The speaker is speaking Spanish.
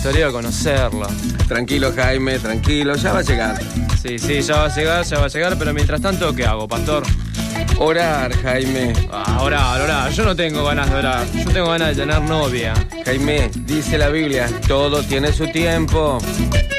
gustaría conocerla. Tranquilo, Jaime, tranquilo, ya va a llegar. Sí, ya va a llegar, pero mientras tanto, ¿qué hago, pastor? Orar, Jaime. Orar. Yo no tengo ganas de orar. Yo tengo ganas de tener novia. Jaime, dice la Biblia, todo tiene su tiempo.